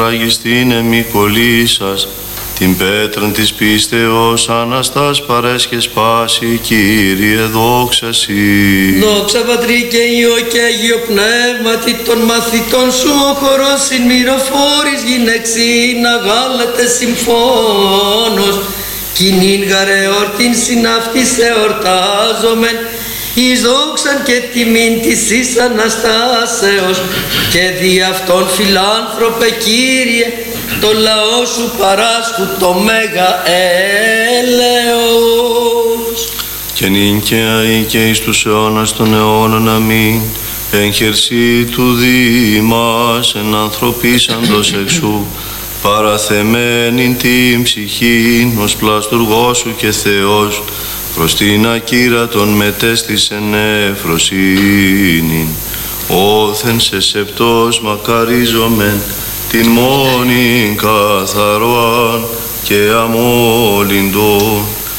Ράγεις την εμικολή σας, την πέτραν της πίστεως, Αναστάς παρέσχες πάση, Κύριε δόξα Συ. Δόξα Πατρί και Υιό και Αγίο Πνεύματι, των μαθητών σου ο χορός συνμυροφόρης γυναίξιν αγάλατε συμφώνος, κοινήν γαρεόρτην συναυτής εορτάζομεν, εις δόξαν και τιμήν της εις Αναστάσεως, και δι' αυτόν φιλάνθρωπε Κύριε, το λαό σου παράσχου το μέγα έλεος. Και νυν και αεί και εις τους αιώνας των αιώνων αμήν. Εν χερσί του Δήμας, εν ανθρωπίσαντος εξού, παραθεμένην την ψυχήν, ως πλαστουργός σου και Θεός, προς την ακύρατον μετέστησεν εφροσύνην. Όθεν σε σεπτός μακαρίζομεν, την μόνην καθαρόν και αμόλυντον.